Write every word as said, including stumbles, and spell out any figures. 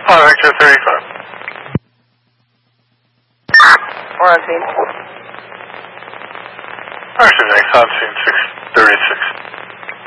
Oh, Victor thirty-five. We're on scene. Actually, next on scene six thirty-six.